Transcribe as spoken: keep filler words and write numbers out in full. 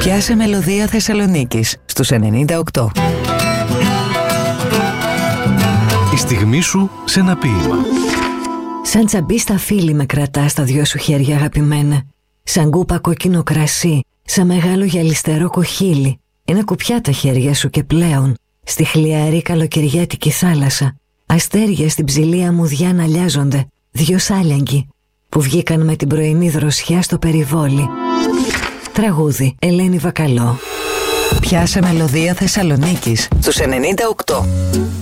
Πιάσε μελωδία Θεσσαλονίκης στους ενενήντα οκτώ. Η στιγμή σου σε ένα ποίημα. Σαν τσαμπί στα φίλη με κρατάς τα δυο σου χέρια, αγαπημένα. Σαν κούπα κόκκινο κρασί, σαν μεγάλο γυαλιστερό κοχύλι. Είναι κουπιά τα χέρια σου και πλέον στη χλιαρή καλοκαιριάτικη θάλασσα αστέρια στην ψηλή αμμουδιά να λιάζονται, δυο σάλιαγκοι που βγήκαν με την πρωινή δροσιά στο περιβόλι. Τραγούδι, Ελένη Βακαλό. Πιάσε μελωδία Θεσσαλονίκης στους ενενήντα οκτώ.